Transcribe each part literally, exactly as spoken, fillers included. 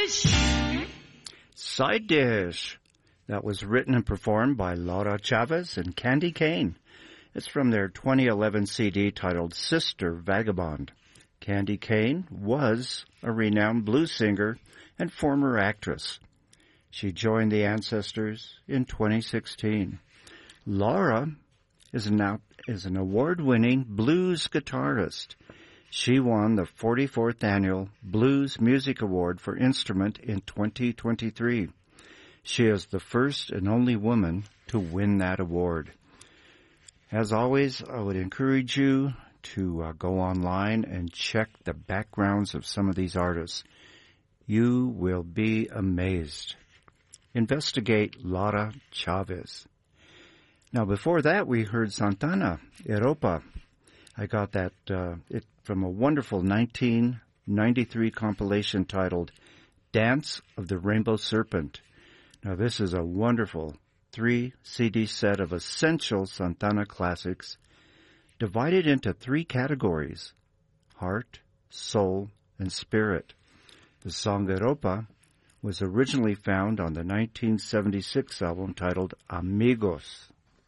Side Dish. That was written and performed by Laura Chavez and Candy Kane. It's from their twenty eleven C D titled Sister Vagabond. Candy Kane was a renowned blues singer and former actress. She joined the Ancestors in twenty sixteen. Laura is an, out, is an award-winning blues guitarist. She won the forty-fourth Annual Blues Music Award for Instrument in twenty twenty-three. She is the first and only woman to win that award. As always, I would encourage you to uh, go online and check the backgrounds of some of these artists. You will be amazed. Investigate Laura Chavez. Now, before that, we heard Santana, Europa. I got that uh, it from a wonderful nineteen ninety-three compilation titled Dance of the Rainbow Serpent. Now, this is a wonderful three C D set of essential Santana classics divided into three categories: heart, soul, and spirit. The song Europa was originally found on the nineteen seventy-six album titled Amigos.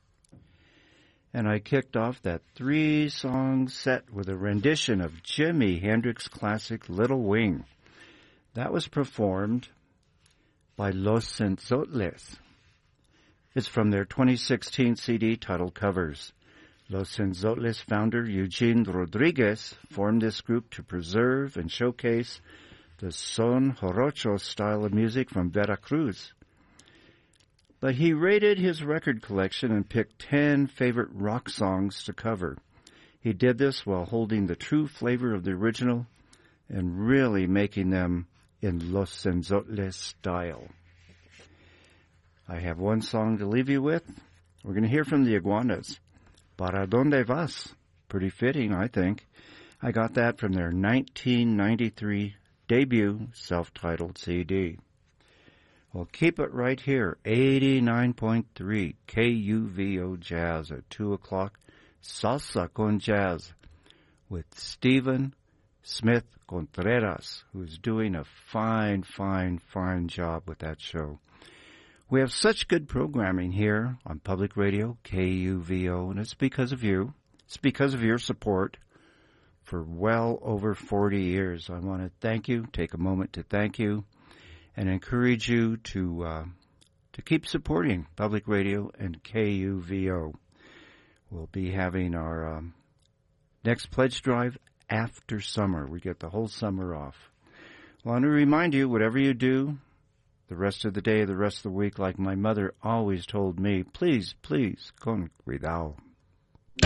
And I kicked off that three-song set with a rendition of Jimi Hendrix' classic Little Wing. That was performed by Los Senzotles. It's from their twenty sixteen C D titled Covers. Los Senzotles founder Eugene Rodriguez formed this group to preserve and showcase the son jarocho style of music from Veracruz. But he rated his record collection and picked ten favorite rock songs to cover. He did this while holding the true flavor of the original and really making them in Los Senzotles style. I have one song to leave you with. We're going to hear from the Iguanas. Para Donde Vas? Pretty fitting, I think. I got that from their nineteen ninety-three debut self-titled C D. Well, keep it right here, eighty-nine point three K U V O Jazz at two o'clock, Salsa con Jazz, with Stephen Smith Contreras, who's doing a fine, fine, fine job with that show. We have such good programming here on Public Radio, K U V O, and it's because of you. It's because of your support for well over forty years. I want to thank you, take a moment to thank you, and encourage you to uh, to keep supporting Public Radio and K U V O. We'll be having our um, next pledge drive after summer. We get the whole summer off. I want to remind you, whatever you do, the rest of the day, the rest of the week, like my mother always told me, please, please, con cuidado.